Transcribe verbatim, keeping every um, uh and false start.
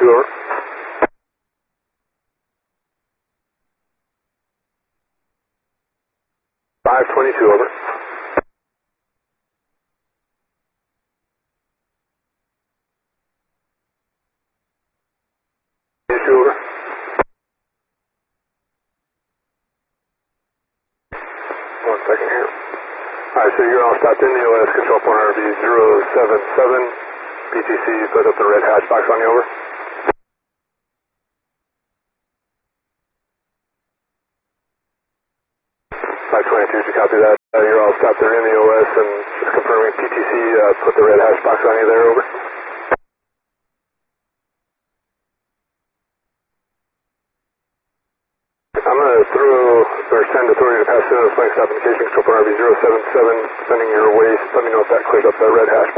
twenty-two, over. five twenty-two, over. twenty-two, over. One second here. Alright, so you're all stopped in the O S, control point R V zero seven seven. P T C, put up the red hatch box on you, over. five twenty-two, did you copy that? Uh, you're all stopped there in the O S and just confirming P T C, uh, put the red hash box on you there, over. I'm going to throw or send authority to pass in the flank stop indication, control point R V zero seven seven, sending your way. Let me know if that clears up the red hash